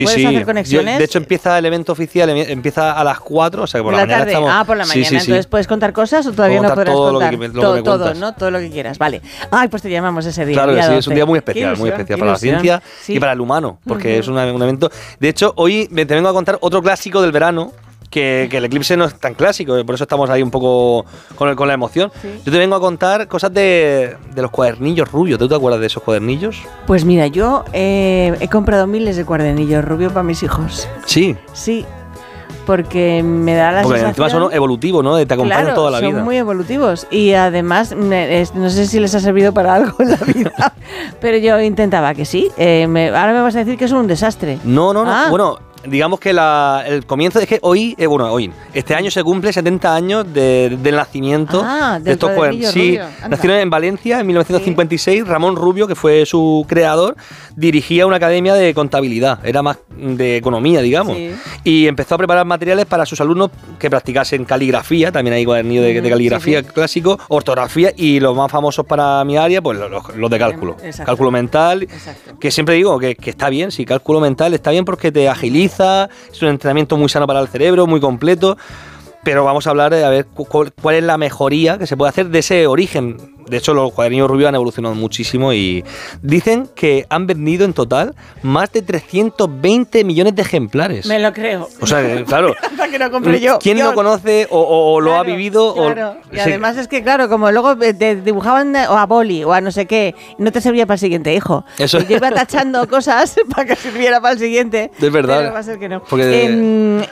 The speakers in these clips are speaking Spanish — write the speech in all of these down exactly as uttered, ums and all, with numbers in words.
¿Puedes sí. hacer conexiones? Yo, de hecho, empieza el evento oficial, empieza a las cuatro, o sea que por la, la, la mañana tarde. estamos... Ah, por la mañana. Sí, sí, Entonces, sí. ¿puedes contar cosas o todavía Puedo no podrás todo contar? Lo que, lo todo, que me todo, ¿no? Todo lo que quieras. Vale. Ay, pues te llamamos ese día. Claro que sí, doce. es un día muy especial, Qué muy ilusión, especial qué para la ilusión. ciencia Sí. y para el humano, porque Uh-huh. es una, un evento... De hecho, hoy te vengo a contar otro clásico del verano, que, que el eclipse no es tan clásico, por eso estamos ahí un poco con, el, con la emoción. Sí. Yo te vengo a contar cosas de, de los cuadernillos rubios. ¿Tú te acuerdas de esos cuadernillos? Pues mira, yo eh, he comprado miles de cuadernillos rubios para mis hijos. Sí. Sí. Porque me da la Porque sensación... encima son evolutivos, ¿no? Te acompañan claro, toda la son vida. muy evolutivos y además me, es, no sé si les ha servido para algo en la vida, pero yo intentaba que sí. Eh, me, ahora me vas a decir que es un desastre. No, no, no. Ah. Bueno, digamos que la, el comienzo es que hoy, eh, bueno, hoy, este año se cumple setenta años de, del nacimiento Ah, de del estos cuadernillo cuadernos. Sí, rubio. Anda. nacieron en Valencia en mil novecientos cincuenta y seis. Sí. Ramón Rubio, que fue su creador, dirigía una academia de contabilidad, era más de economía, digamos. Sí. Y empezó a preparar materiales para sus alumnos que practicasen caligrafía, también hay cuadernillos de, de caligrafía sí, sí. clásico, ortografía y los más famosos para mi área, pues los, los de cálculo. Exacto. Cálculo mental, Exacto. que siempre digo que, que está bien, sí, cálculo mental está bien porque te agiliza, es un entrenamiento muy sano para el cerebro, muy completo, pero vamos a hablar de a ver cu- cuál es la mejoría que se puede hacer de ese origen. De hecho, los cuadernillos rubios han evolucionado muchísimo y dicen que han vendido en total más de trescientos veinte millones de ejemplares. Me lo creo. O sea, claro. Hasta que lo compré yo. ¿Quién yo. lo conoce o, o- o lo Claro, ha vivido? Claro. O, Y además es que, claro, como luego te dibujaban o a boli o a no sé qué, no te servía para el siguiente hijo. Eso. Y yo iba tachando cosas para que sirviera para el siguiente. Es verdad. Pero va a ser que no. Porque- Em,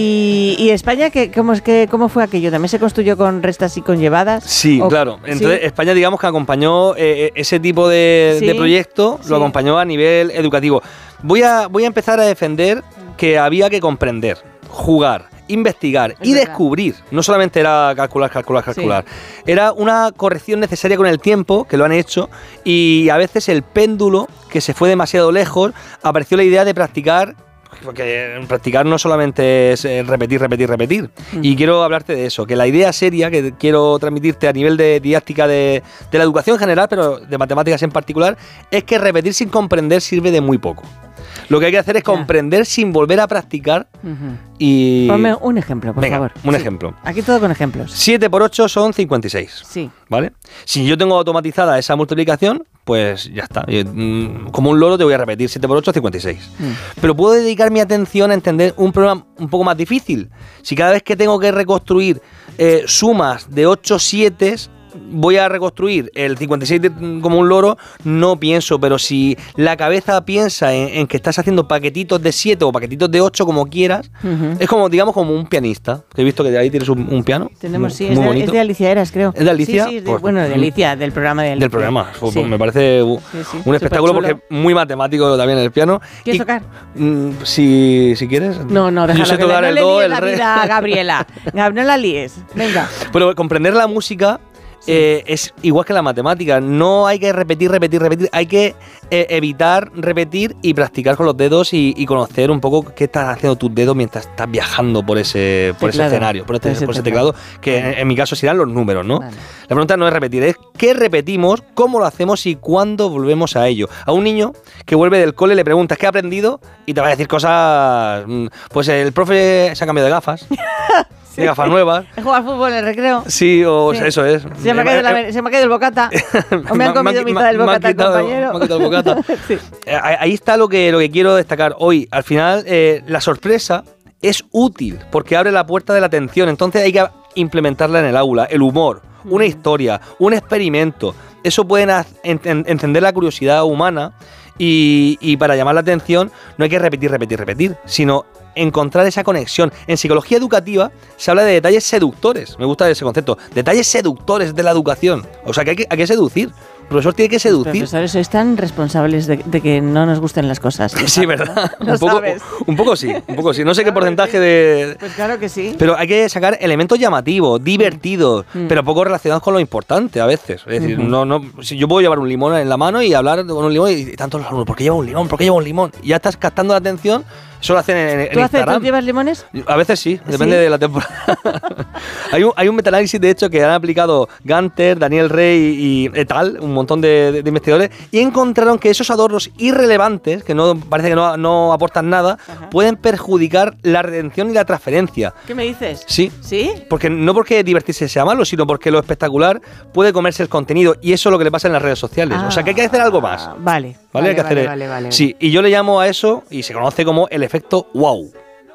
y, y España, ¿qué, cómo, es que, ¿cómo fue aquello? ¿También se construyó con restas y con llevadas? Sí, ¿O- claro. Entonces, sí? España, digamos que acompañó eh, ese tipo de, Sí, de proyecto, sí. lo acompañó a nivel educativo. Voy a, voy a empezar a defender que había que comprender, jugar, investigar Es y verdad. descubrir. No solamente era calcular, calcular, calcular. Sí. Era una corrección necesaria con el tiempo, que lo han hecho, y a veces el péndulo, que se fue demasiado lejos, apareció la idea de practicar. Porque practicar no solamente es eh, repetir, repetir, repetir. Mm. Y quiero hablarte de eso, que la idea seria que quiero transmitirte a nivel de didáctica de, de la educación en general, pero de matemáticas en particular, es que repetir sin comprender sirve de muy poco. Lo que hay que hacer es Ya. comprender sin volver a practicar Ujú. y... Ponme un ejemplo, por Venga, favor. un Sí. ejemplo. Aquí todo con ejemplos. siete por ocho son cincuenta y seis. Sí. ¿Vale? Si yo tengo automatizada esa multiplicación, pues ya está. Yo, mm, como un loro te voy a repetir siete por ocho, cincuenta y seis. Mm. Pero puedo dedicar mi atención a entender un problema un poco más difícil. Si cada vez que tengo que reconstruir eh, sumas de ocho siete, voy a reconstruir el cincuenta y seis de- como un loro, no pienso, pero si la cabeza piensa en, en que estás haciendo paquetitos de siete o paquetitos de ocho, como quieras, Ujú. es como, digamos, como un pianista. Que he visto que de ahí tienes un, un piano. Tenemos, muy, sí, muy es de, bonito. es de Alicia Eras, creo. ¿Es de Alicia? Sí, sí, es de- Pues, bueno, de Alicia, del programa de Alicia. Del programa. Pues, Sí. Me parece uh, Sí, sí, un espectáculo superchulo. porque muy matemático también el piano. ¿Quieres Y, tocar? mm, si, si quieres. No, no, déjalo. Yo sé que tocar no el le do, líes el la re. vida a Gabriela. Gab, no la líes. Venga. Pero comprender la música eh, es igual que la matemática. No hay que repetir, repetir, repetir. Hay que eh, evitar repetir y practicar con los dedos y, y conocer un poco qué estás haciendo tus dedos mientras estás viajando por ese, por ese Teclado. escenario, por, este- Por ese por ese teclado. teclado, que en, en mi caso serán los números, ¿no? Vale. La pregunta no es repetir, es qué repetimos, cómo lo hacemos y cuándo volvemos a ello. A un niño que vuelve del cole le preguntas qué ha aprendido y te va a decir cosas. mm, Pues el profe se ha cambiado de gafas, de gafas nuevas. He jugado al fútbol en el recreo. Sí, o Sí. eso es. Se me, ha caído la- se me ha caído el bocata. O me han comido mitad del me han bocata el quitado- compañero. me han quitado el bocata. Sí. Eh, Ahí está lo que, lo que quiero destacar hoy. Al final, eh, la sorpresa es útil porque abre la puerta de la atención. Entonces hay que implementarla en el aula. El humor, una historia, un experimento. Eso puede haz- en- en- encender la curiosidad humana y, y para llamar la atención no hay que repetir, repetir, repetir, sino encontrar esa conexión. En psicología educativa se habla de detalles seductores. Me gusta ese concepto. Detalles seductores de la educación. O sea que hay que, hay que seducir. El profesor tiene que Los seducir. profesores sois tan responsables de, de que no nos gusten las cosas. Sí, ¿verdad? Lo un, poco, sabes. un poco sí, un poco sí. No sé qué Claro que porcentaje sí. de... Pues claro que sí. Pero hay que sacar elementos llamativos, divertidos, Mm. pero poco relacionados con lo importante a veces. Es decir, Ujú. no, no, si yo puedo llevar un limón en la mano y hablar con un limón y tantos los alumnos, ¿por qué lleva un limón? ¿Por qué lleva un limón? Y ya estás captando la atención, Eso lo hacen en, en ¿Tú, haces, Instagram. ¿Tú llevas limones? A veces sí, depende ¿Sí? de la temporada. hay, un, hay un metaanálisis, de hecho, que han aplicado Gunter, Daniel Rey y et al, un montón de, de, de investigadores, y encontraron que esos adornos irrelevantes, que no parece que no, no aportan nada, Ajá. pueden perjudicar la retención y la transferencia. ¿Qué me dices? Sí. ¿Sí? Porque no porque divertirse sea malo, sino porque lo espectacular puede comerse el contenido, y eso es lo que le pasa en las redes sociales. Ah, o sea que hay que hacer algo más. Vale. Vale, vale, hay que vale, hacer. Vale, vale, sí, y yo le llamo a eso, y se conoce como el efecto wow.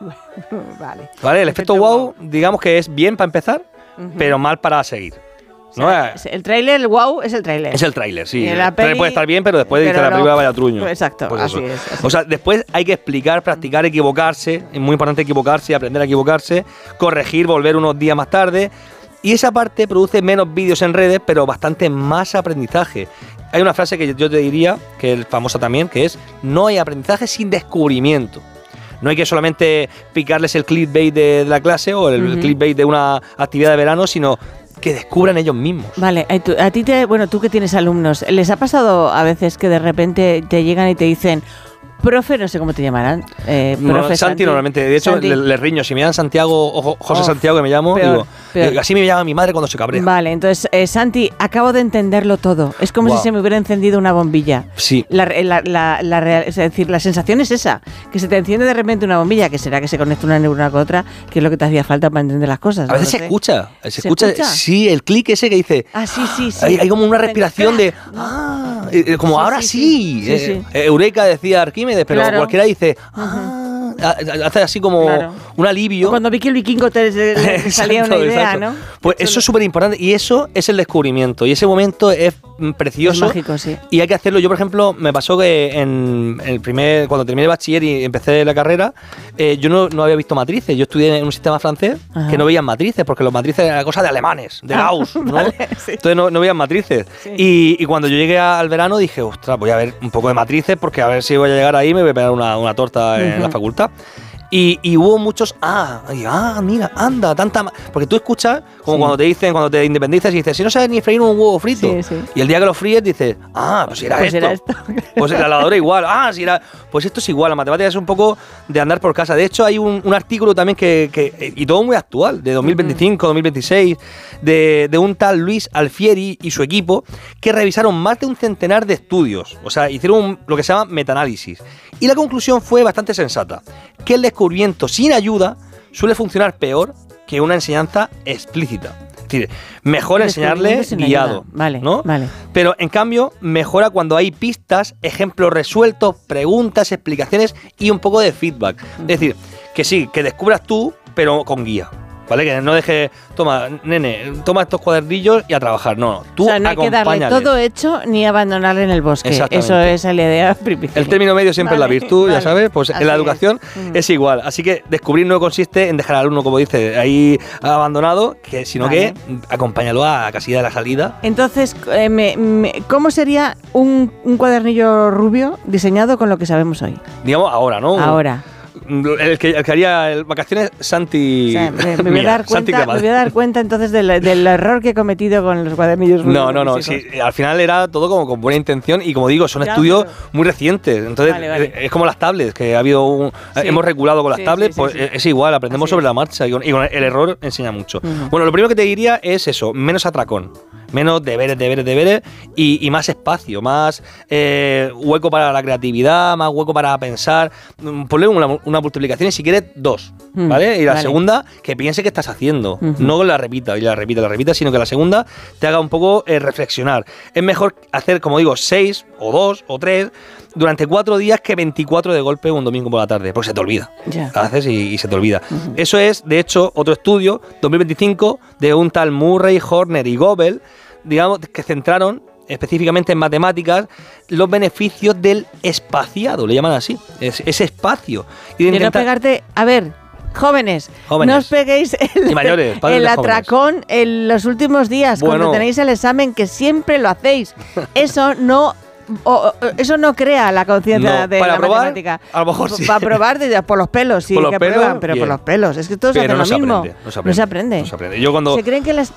Vale. Vale, el, el efecto, efecto wow, wow, digamos que es bien para empezar, uh-huh. pero mal para seguir. O sea, ¿no? El tráiler, el wow, es el tráiler. Es el tráiler, sí. El tráiler puede estar bien, pero después de que la película no, vaya truño. Exacto, pues así eso. es. Así o sea, después hay que explicar, practicar, equivocarse. Es muy importante equivocarse, aprender a equivocarse, corregir, volver unos días más tarde. Y esa parte produce menos vídeos en redes, pero bastante más aprendizaje. Hay una frase que yo te diría, que es famosa también, que es: no hay aprendizaje sin descubrimiento. No hay que solamente picarles el clickbait de la clase o el uh-huh. clickbait de una actividad de verano, sino que descubran ellos mismos. Vale, a ti te, bueno, tú que tienes alumnos, ¿les ha pasado a veces que de repente te llegan y te dicen: profe, no sé cómo te llamarán? Eh, no, profe Santi, Santi normalmente. De hecho, le, le riño. Si me llaman Santiago o José oh, Santiago, que me llamo, peor, digo, peor. así me llama mi madre cuando se cabrea. Vale, entonces, eh, Santi, acabo de entenderlo todo. Es como wow. si se me hubiera encendido una bombilla. Sí. La, la, la, la real, es decir, la sensación es esa, que se te enciende de repente una bombilla, que será que se conecta una neurona con otra, que es lo que te hacía falta para entender las cosas. A veces se escucha, se, ¿Se escucha, escucha, sí, el clic ese que dice. Ah, sí, sí, sí. Hay, hay como una respiración de. Ah, eh, como sí, ahora sí. sí. sí, sí. Eh, Eureka decía Arquímedes, pero claro. cualquiera dice, ah, uh-huh. hace así como claro. un alivio. Cuando vi que el vikingo te, te salía exacto, una idea, exacto. ¿no? Pues eso es súper importante, y eso es el descubrimiento, y ese momento es precioso. Es mágico, sí. Y hay que hacerlo. Yo, por ejemplo, me pasó que en el primer, cuando terminé el bachiller y empecé la carrera, eh, yo no, no había visto matrices. Yo estudié en un sistema francés Ajá. que no veían matrices, porque los matrices eran cosa de alemanes, de Gauss, ¿no? Vale, sí. Entonces no, no veían matrices. Sí. Y, y cuando yo llegué al verano dije, ostras, voy a ver un poco de matrices, porque a ver si voy a llegar ahí y me voy a pegar una, una torta en uh-huh. la facultad. Y, y hubo muchos, ah, ah, mira, anda, tanta... Porque tú escuchas, como sí. cuando te dicen, cuando te independizas y dices, si no sabes ni freír un huevo frito. Sí, sí. Y el día que lo fríes dices, ah, pues era pues esto. Era esto. Pues la lavadora igual, ah, si era... Pues esto es igual, la matemática es un poco de andar por casa. De hecho, hay un, un artículo también que, que... Y todo muy actual, de dos mil veinticinco, uh-huh. dos mil veintiséis, de, de un tal Luis Alfieri y su equipo, que revisaron más de un centenar de estudios. O sea, hicieron un, lo que se llama metaanálisis. Y la conclusión fue bastante sensata, que el descubrimiento sin ayuda suele funcionar peor que una enseñanza explícita. Es decir, mejor enseñarle guiado, vale, ¿no? Vale. Pero en cambio mejora cuando hay pistas, ejemplos resueltos, preguntas, explicaciones y un poco de feedback. Es decir, que sí, que descubras tú, pero con guía. ¿Vale? Que no deje, toma, nene, toma estos cuadernillos y a trabajar. No, no, tú o sea, no hay que darle todo hecho ni abandonarle en el bosque. Eso es la idea principal. El término medio siempre vale, es la virtud, vale. ya sabes. Pues así en la educación es. es igual. Así que descubrir no consiste en dejar al alumno, como dice, ahí abandonado, que, sino vale. que acompáñalo a la casilla de la salida. Entonces, eh, me, me, ¿cómo sería un, un cuadernillo rubio diseñado con lo que sabemos hoy? Digamos ahora, ¿no? Ahora. El que, el que haría el vacaciones, Santi. O sea, me, me, voy a dar cuenta, me voy a dar cuenta entonces del, del error que he cometido con los cuadernillos rubios. No, no, no. Sí, al final era todo como con buena intención y, como digo, son ya, estudios pero... muy recientes. Entonces, vale, vale. es como las tablets, que ha habido un, sí. hemos reculado con las sí, tablets, sí, sí, pues sí. es igual, aprendemos Así sobre es. la marcha y con, y con el error enseña mucho. Uh-huh. Bueno, lo primero que te diría es eso, menos atracón. Menos deberes, deberes, deberes y, y más espacio, más eh, hueco para la creatividad, más hueco para pensar. Ponle una, una multiplicación y si quieres dos, mm, ¿vale? Y la vale. segunda, que piense qué estás haciendo. Uh-huh. No la repita y la repita, la repita, sino que la segunda te haga un poco eh, reflexionar. Es mejor hacer, como digo, seis o dos o tres durante cuatro días que veinticuatro de golpe un domingo por la tarde, porque se te olvida. Yeah. Haces y, y se te olvida. Uh-huh. Eso es, de hecho, otro estudio, dos mil veinticinco, de un tal Murray, Horner y Goebel, digamos, que centraron específicamente en matemáticas los beneficios del espaciado, le llaman así, es, ese espacio. Y de intentar... no pegarte, a ver, jóvenes, jóvenes, no os peguéis el, y mayores, el atracón jóvenes. En los últimos días, bueno. cuando tenéis el examen, que siempre lo hacéis. Eso no... O, o, eso no crea la conciencia no, de para la probar, matemática. A lo mejor sí. Para probar de, por los pelos, sí, por que los pelos, prueban, pero bien. por los pelos. Es que todos pero hacen no lo mismo. Aprende, no, se aprende, no se aprende. No se aprende. Yo cuando... Se creen que las...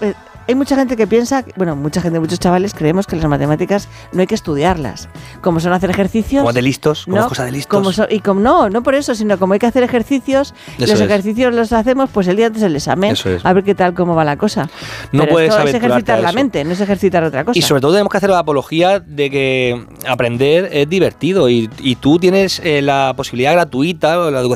hay mucha gente que piensa, bueno, mucha gente, muchos chavales creemos que las matemáticas no hay que estudiarlas. Como son hacer ejercicios. Como de listos, como ¿no? cosa de listos. Como so, y como no, no por eso, sino como hay que hacer ejercicios, Eso los es. ejercicios los hacemos pues el día antes del examen. Eso es. A ver qué tal, cómo va la cosa. No Pero puedes esto es aventurarte ejercitar a la eso. mente, no es ejercitar otra cosa. Y sobre todo tenemos que hacer la apología de que aprender es divertido y, y tú tienes eh, la posibilidad gratuita, la educación